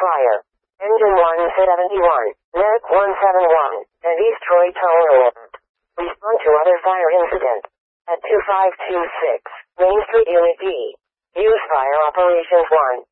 fire. Engine 171, Merrick 171, and East Troy Tow Road. Respond to other fire incident. At 2526, Main Street Unit D. Use Fire Operations 1.